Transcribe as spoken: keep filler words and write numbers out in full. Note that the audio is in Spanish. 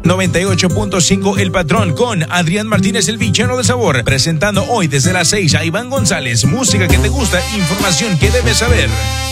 noventa y ocho punto cinco El Patrón con Adrián Martínez, el villano del sabor, presentando hoy desde las seis a Iván González, música que te gusta, información que debes saber.